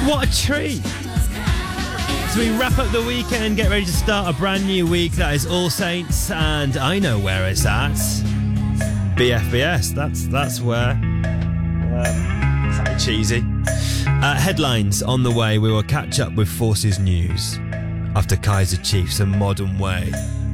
What a treat! As we wrap up the weekend, get ready to start a brand new week. That is All Saints, and I know where it's at. BFBS, that's where. Slightly cheesy. Headlines on the way. We will catch up with Forces News after Kaiser Chiefs and Modern Way.